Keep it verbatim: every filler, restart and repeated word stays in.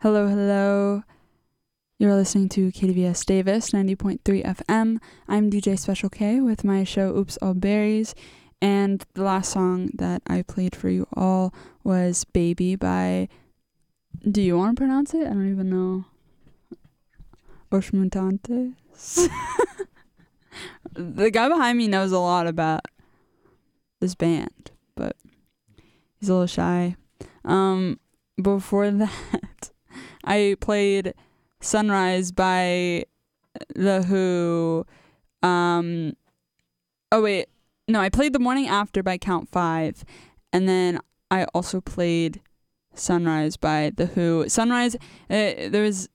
Hello, hello. You're listening to K D V S Davis ninety point three F M. I'm D J Special K with my show Oops All Berries. And the last song that I played for you all was Baby by... Do you want to pronounce it? I don't even know. Oshmutantes? The guy behind me knows a lot about this band, but he's a little shy. Um, before that, I played Sunrise by The Who. Um, oh, wait. No, I played The Morning After by Count Five. And then I also played Sunrise by The Who. Sunrise, uh, there was